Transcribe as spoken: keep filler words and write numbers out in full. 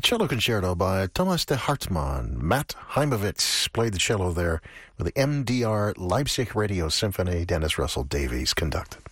cello concerto by Thomas de Hartmann. Matt Heimovitz played the cello there with the M D R Leipzig Radio Symphony. Dennis Russell Davies conducted.